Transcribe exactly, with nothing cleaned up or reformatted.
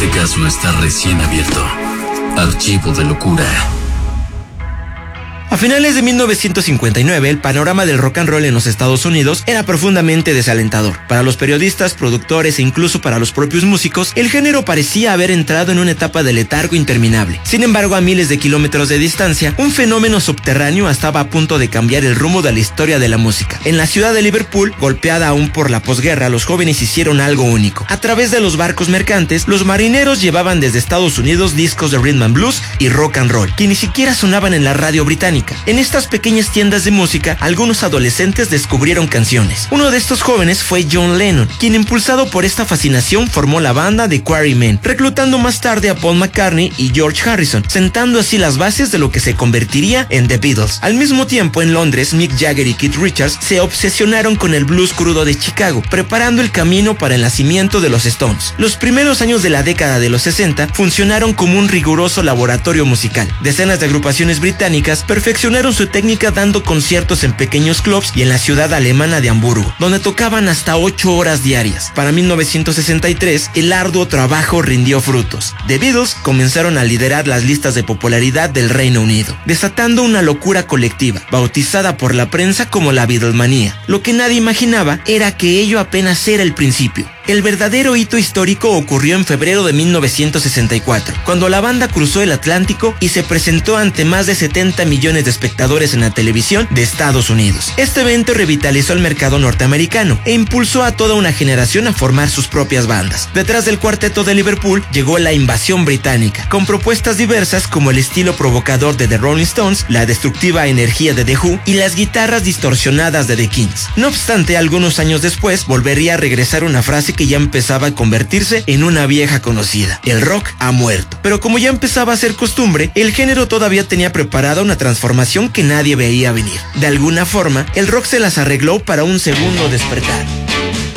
Este caso está recién abierto. Archivo de locura. A finales de mil novecientos cincuenta y nueve, el panorama del rock and roll en los Estados Unidos era profundamente desalentador. Para los periodistas, productores e incluso para los propios músicos, el género parecía haber entrado en una etapa de letargo interminable. Sin embargo, a miles de kilómetros de distancia, un fenómeno subterráneo estaba a punto de cambiar el rumbo de la historia de la música. En la ciudad de Liverpool, golpeada aún por la posguerra, los jóvenes hicieron algo único. A través de los barcos mercantes, los marineros llevaban desde Estados Unidos discos de rhythm and blues y rock and roll, que ni siquiera sonaban en la radio británica. En estas pequeñas tiendas de música, algunos adolescentes descubrieron canciones. Uno de estos jóvenes fue John Lennon, quien impulsado por esta fascinación formó la banda The Quarrymen, reclutando más tarde a Paul McCartney y George Harrison, sentando así las bases de lo que se convertiría en The Beatles. Al mismo tiempo, en Londres, Mick Jagger y Keith Richards se obsesionaron con el blues crudo de Chicago, preparando el camino para el nacimiento de los Stones. Los primeros años de la década de los sesenta funcionaron como un riguroso laboratorio musical. Decenas de agrupaciones británicas perfeccionaron su técnica dando conciertos en pequeños clubs y en la ciudad alemana de Hamburgo, donde tocaban hasta ocho horas diarias. Para mil novecientos sesenta y tres, el arduo trabajo rindió frutos. The Beatles comenzaron a liderar las listas de popularidad del Reino Unido, desatando una locura colectiva, bautizada por la prensa como la Beatlemanía. Lo que nadie imaginaba era que ello apenas era el principio. El verdadero hito histórico ocurrió en febrero de mil novecientos sesenta y cuatro, cuando la banda cruzó el Atlántico y se presentó ante más de setenta millones de espectadores en la televisión de Estados Unidos. Este evento revitalizó el mercado norteamericano e impulsó a toda una generación a formar sus propias bandas. Detrás del cuarteto de Liverpool llegó la invasión británica, con propuestas diversas como el estilo provocador de The Rolling Stones, la destructiva energía de The Who y las guitarras distorsionadas de The Kings. No obstante, algunos años después volvería a regresar una frase que ya empezaba a convertirse en una vieja conocida: el rock ha muerto. Pero como ya empezaba a ser costumbre, el género todavía tenía preparada una transformación que nadie veía venir. De alguna forma, el rock se las arregló para un segundo despertar.